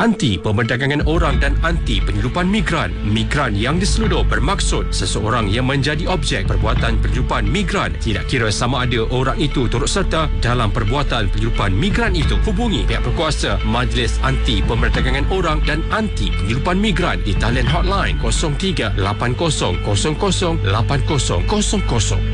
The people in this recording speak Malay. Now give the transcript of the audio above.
anti pemerdagangan orang dan anti penyeludupan migran. Migran yang diseludup bermaksud seseorang yang menjadi objek perbuatan penyeludupan migran, tidak kira sama ada orang itu turut serta dalam perbuatan penyeludupan migran itu. Hubungi pihak berkuasa Majlis Anti Pemerdagangan Orang dan Anti Penyeludupan Migran di talian hotline 0380008000.